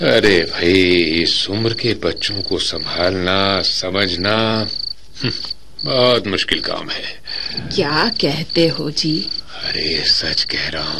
अरे भाई, इस उम्र के बच्चों को संभालना समझना बहुत मुश्किल काम है। क्या कहते हो जी? अरे सच कह रहा